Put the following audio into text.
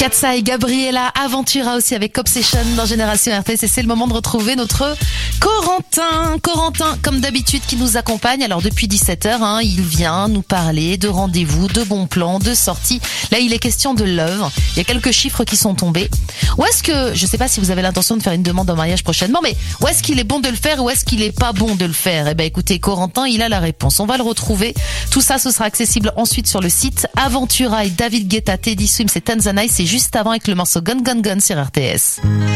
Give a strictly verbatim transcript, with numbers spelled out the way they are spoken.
Katsa et Gabriela, Aventura aussi avec Obsession dans Génération R T S. Et c'est le moment de retrouver notre Corentin. Corentin, comme d'habitude, qui nous accompagne. Alors depuis dix-sept heures, hein, il vient nous parler de rendez-vous, de bons plans, de sorties. Là, il est question de Love. Il y a quelques chiffres qui sont tombés. Où est-ce que, je sais pas si vous avez l'intention de faire une demande en mariage prochainement, mais où est-ce qu'il est bon de le faire, ou est-ce qu'il est pas bon de le faire? Eh ben, écoutez, Corentin, il a la réponse. On va le retrouver. Tout ça, ce sera accessible ensuite sur le site. Aventura et David Guetta, Teddy Swims et Tanzanite. C'est juste avant avec le morceau Gun Gun Gun sur R T S.